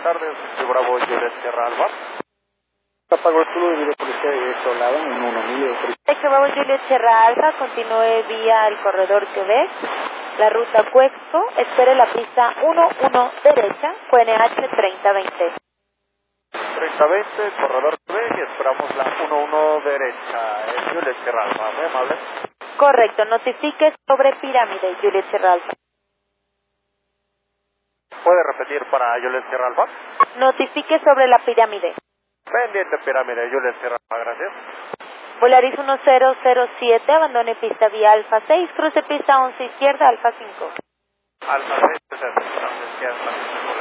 tardes, soy Bravo Juliet Sierra Alba. Apagó el culo de policía directo al lado en 1000. Bravo Juliet Sierra Alfa, continúe vía el corredor Quebec, la ruta Cuexco, espere la pista 11 derecha, QNH 3020. 3020, corredor Quebec, y esperamos la 11 derecha. Es Juliet Sierra Alba, muy amable. Correcto, notifique sobre Pirámide, Juliet Sierra Alfa. ¿Puede repetir para Juliet Sierra Alba? Notifique sobre la Pirámide. Pendiente Pirámide, Juliet Sierra Alba, gracias. Volaris 1007, abandone pista vía Alfa 6, cruce pista 11 izquierda, Alfa 5. Alfa 6, izquierda.